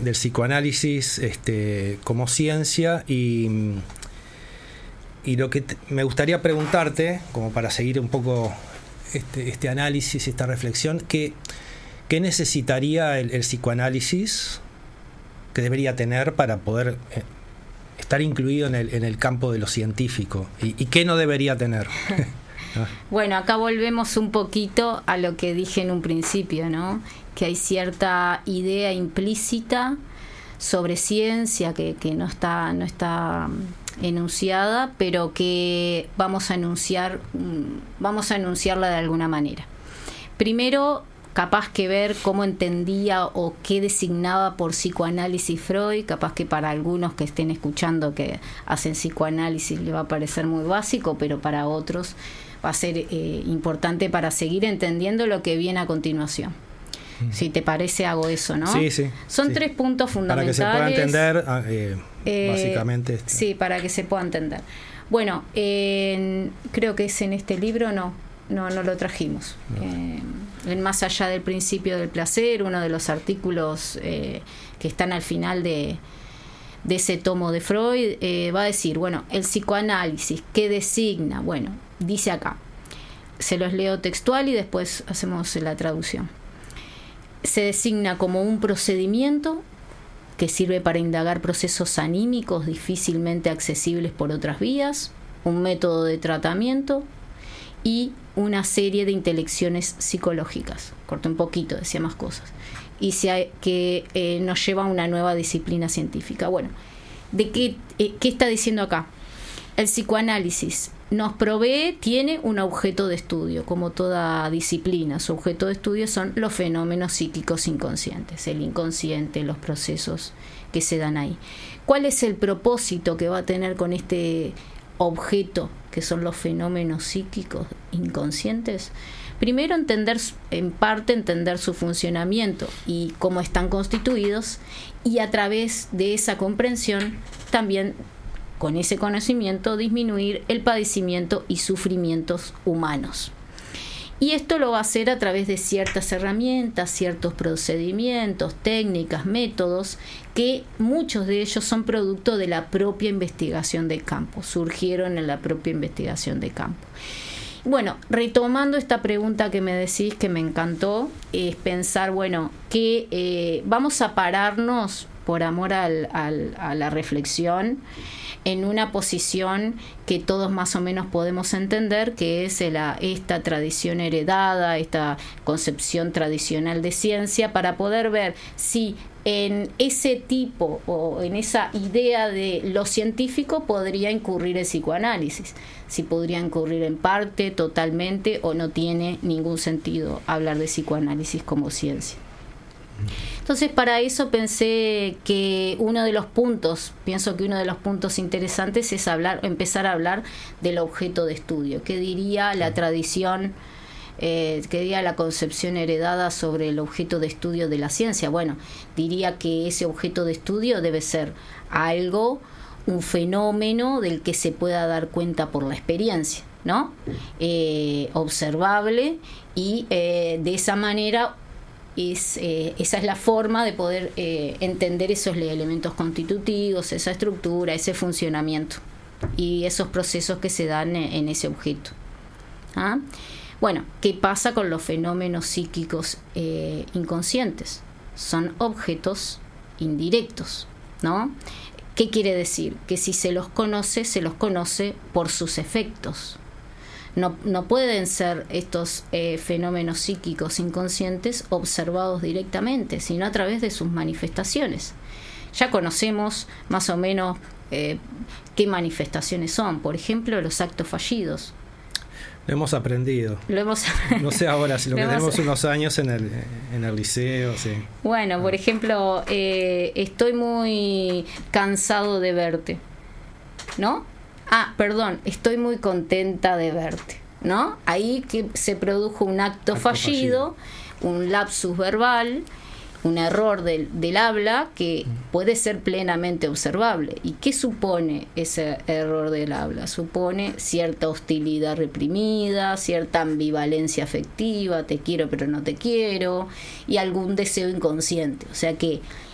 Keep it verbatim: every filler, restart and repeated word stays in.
del psicoanálisis este, como ciencia y, y lo que te, me gustaría preguntarte, como para seguir un poco este, este análisis, esta reflexión, ¿qué, qué necesitaría el, el psicoanálisis que debería tener para poder eh, estar incluido en el, en el campo de lo científico? ¿Y, y qué no debería tener? Bueno, acá volvemos un poquito a lo que dije en un principio, ¿no? Que hay cierta idea implícita sobre ciencia que, que no está, no está enunciada, pero que vamos a enunciar, vamos a enunciarla de alguna manera. Primero, capaz que ver cómo entendía o qué designaba por psicoanálisis Freud, capaz que para algunos que estén escuchando que hacen psicoanálisis le va a parecer muy básico, pero para otros va a ser eh, importante para seguir entendiendo lo que viene a continuación. Mm. Si te parece, hago eso, ¿no? Sí, sí. Son sí. tres puntos fundamentales. Para que se pueda entender, eh, eh, básicamente. Este. Sí, para que se pueda entender. Bueno, eh, creo que es en este libro, no, no, no lo trajimos. No. Eh, en Más allá del principio del placer, uno de los artículos eh, que están al final de... de ese tomo de Freud, eh, va a decir, bueno, el psicoanálisis, ¿qué designa? Bueno, dice acá, se los leo textual y después hacemos la traducción. Se designa como un procedimiento que sirve para indagar procesos anímicos difícilmente accesibles por otras vías, un método de tratamiento y una serie de intelecciones psicológicas. Corté un poquito, decía más cosas. Y se, que eh, nos lleva a una nueva disciplina científica. Bueno, ¿de qué, eh, qué está diciendo acá? El psicoanálisis nos provee, tiene un objeto de estudio, como toda disciplina. Su objeto de estudio son los fenómenos psíquicos inconscientes, el inconsciente, los procesos que se dan ahí. ¿Cuál es el propósito que va a tener con este objeto, que son los fenómenos psíquicos inconscientes? Primero, entender, en parte, entender su funcionamiento y cómo están constituidos, y a través de esa comprensión, también con ese conocimiento, disminuir el padecimiento y sufrimientos humanos. Y esto lo va a hacer a través de ciertas herramientas, ciertos procedimientos, técnicas, métodos, que muchos de ellos son producto de la propia investigación de campo, surgieron en la propia investigación de campo. Bueno, retomando esta pregunta que me decís, que me encantó, es pensar, bueno, que eh, vamos a pararnos, por amor al, al, a la reflexión, en una posición que todos más o menos podemos entender, que es la, esta tradición heredada, esta concepción tradicional de ciencia, para poder ver si en ese tipo o en esa idea de lo científico podría incurrir el psicoanálisis, si podría incurrir en parte, totalmente, o no tiene ningún sentido hablar de psicoanálisis como ciencia. Entonces, para eso pensé que uno de los puntos, pienso que uno de los puntos interesantes es hablar, empezar a hablar del objeto de estudio. ¿Qué diría la tradición, eh, qué diría la concepción heredada sobre el objeto de estudio de la ciencia? Bueno, diría que ese objeto de estudio debe ser algo, un fenómeno del que se pueda dar cuenta por la experiencia, ¿no? Eh, observable, y eh, de esa manera Es, eh, esa es la forma de poder eh, entender esos elementos constitutivos, esa estructura, ese funcionamiento y esos procesos que se dan en, en ese objeto. ¿Ah? Bueno, ¿qué pasa con los fenómenos psíquicos eh, inconscientes? Son objetos indirectos, ¿no? ¿Qué quiere decir? Que si se los conoce, se los conoce por sus efectos. No, no pueden ser estos eh, fenómenos psíquicos inconscientes observados directamente, sino a través de sus manifestaciones. Ya conocemos más o menos eh, qué manifestaciones son. Por ejemplo, los actos fallidos. Lo hemos aprendido. Lo hemos No sé ahora, si lo, lo que hemos... tenemos unos años en el, en el liceo. Sí. Bueno, ah. por ejemplo, eh, estoy muy cansado de verte, ¿no? Ah, perdón, estoy muy contenta de verte, ¿no? Ahí que se produjo un acto, acto fallido, fallido, un lapsus verbal, un error del, del habla que puede ser plenamente observable. ¿Y qué supone ese error del habla? Supone cierta hostilidad reprimida, cierta ambivalencia afectiva, te quiero pero no te quiero, y algún deseo inconsciente. O sea que